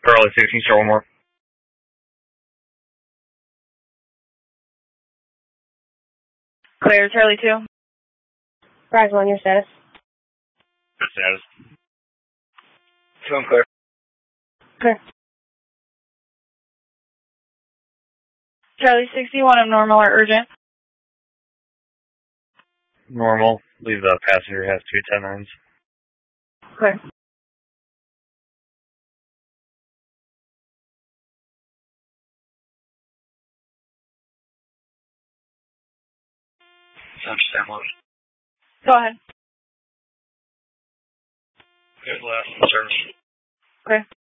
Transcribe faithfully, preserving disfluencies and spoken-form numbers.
Charlie sixteen, start one more. Clear, Charlie two. Rise one, your status. Good status. Film clear. Clear. Charlie sixty-one, abnormal or urgent? Normal. Leave the passenger has two ten nines. Clear. Stand load. Go ahead. Good last service. Okay.